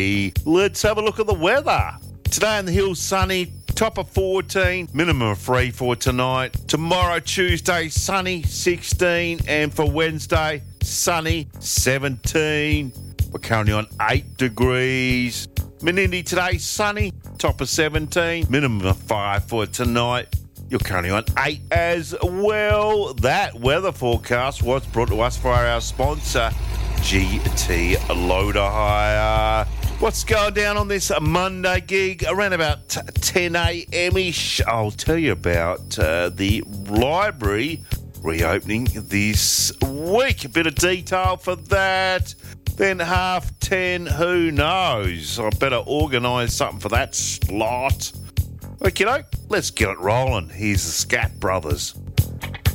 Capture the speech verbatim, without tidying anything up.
Let's have a look at the weather. Today in the hills, sunny, top of fourteen, minimum of three for tonight. Tomorrow, Tuesday, sunny, sixteen, and for Wednesday, sunny, seventeen. We're currently on eight degrees. Menindee today, sunny, top of seventeen, minimum of five for tonight. You're currently on eight as well. That weather forecast was brought to us by our sponsor, G T Loader Hire. What's going down on this Monday gig? Around about ten a.m-ish, I'll tell you about uh, the library reopening this week. A bit of detail for that. Then half ten, who knows? I better organise something for that slot. Okay, let's get it rolling. Here's the Scat Brothers.